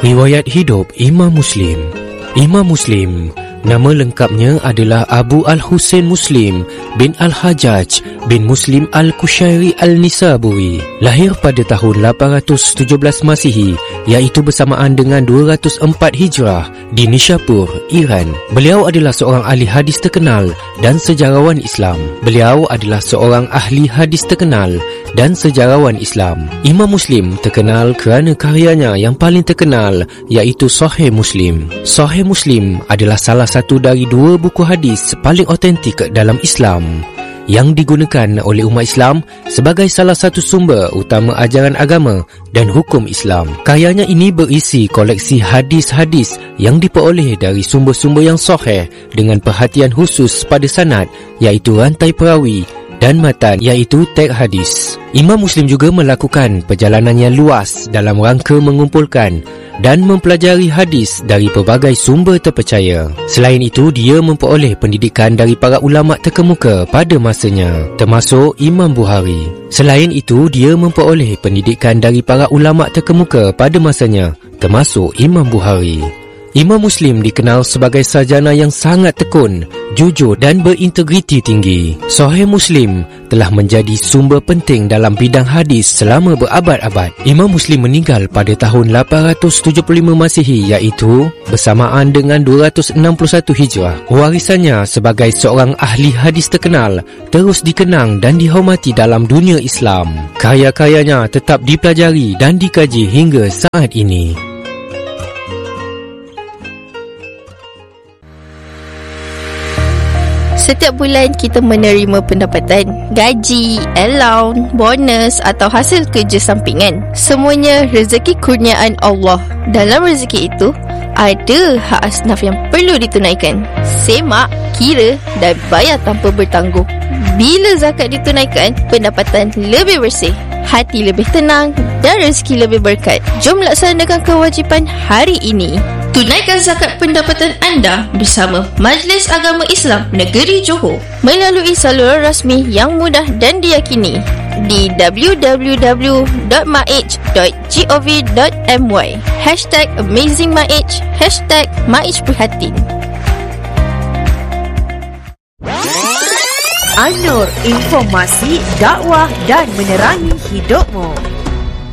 Riwayat hidup Imam Muslim. Imam Muslim, nama lengkapnya adalah Abu Al-Husain Muslim bin Al-Hajjaj bin Muslim Al-Kushairi Al-Nisaburi. Lahir pada tahun 817 Masihi, iaitu bersamaan dengan 204 Hijrah di Nishapur, Iran. Beliau adalah seorang ahli hadis terkenal dan sejarawan Islam. Beliau adalah seorang ahli hadis terkenal dan sejarawan Islam. Imam Muslim terkenal kerana karyanya yang paling terkenal, iaitu Sahih Muslim. Sahih Muslim adalah salah satu dari dua buku hadis paling otentik dalam Islam yang digunakan oleh umat Islam sebagai salah satu sumber utama ajaran agama dan hukum Islam. Karyanya ini berisi koleksi hadis-hadis yang diperoleh dari sumber-sumber yang sahih dengan perhatian khusus pada sanad, iaitu rantai perawi, dan matan, iaitu teks hadis. Imam Muslim juga melakukan perjalanan yang luas dalam rangka mengumpulkan dan mempelajari hadis dari pelbagai sumber terpercaya. Selain itu, dia memperoleh pendidikan dari para ulama terkemuka pada masanya, termasuk Imam Bukhari. Selain itu, dia memperoleh pendidikan dari para ulama terkemuka pada masanya, termasuk Imam Bukhari. Imam Muslim dikenal sebagai sarjana yang sangat tekun, jujur dan berintegriti tinggi. Sahih Muslim telah menjadi sumber penting dalam bidang hadis selama berabad-abad. Imam Muslim meninggal pada tahun 875 Masihi, iaitu bersamaan dengan 261 Hijrah. Warisannya sebagai seorang ahli hadis terkenal terus dikenang dan dihormati dalam dunia Islam. Karya-karyanya tetap dipelajari dan dikaji hingga saat ini. Setiap bulan kita menerima pendapatan, gaji, allowance, bonus atau hasil kerja sampingan. Semuanya rezeki kurniaan Allah. Dalam rezeki itu, ada hak asnaf yang perlu ditunaikan. Semak, kira dan bayar tanpa bertangguh. Bila zakat ditunaikan, pendapatan lebih bersih, hati lebih tenang dan rezeki lebih berkat. Jom laksanakan kewajipan hari ini. Tunaikan zakat pendapatan anda bersama Majlis Agama Islam Negeri Johor melalui saluran rasmi yang mudah dan diyakini di www.maij.gov.my #AmazingMaij #MaijPrihatin. An-Nur, informasi, dakwah dan menerangi hidupmu.